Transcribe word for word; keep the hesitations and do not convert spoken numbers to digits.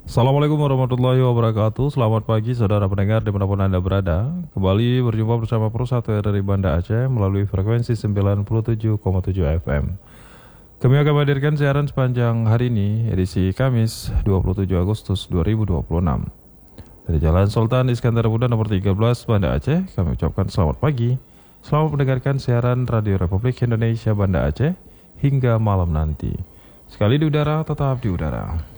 Assalamualaikum warahmatullahi wabarakatuh. Selamat pagi saudara pendengar dimanapun Anda berada. Kembali berjumpa bersama Pro satu R R I Banda Aceh melalui frekuensi sembilan puluh tujuh koma tujuh F M. Kami akan menghadirkan siaran sepanjang hari ini, edisi Kamis dua puluh tujuh Agustus dua ribu dua puluh enam. Dari Jalan Sultan Iskandar Muda nomor tiga belas Banda Aceh, kami ucapkan selamat pagi. Selamat mendengarkan siaran Radio Republik Indonesia Banda Aceh hingga malam nanti. Sekali di udara, tetap di udara.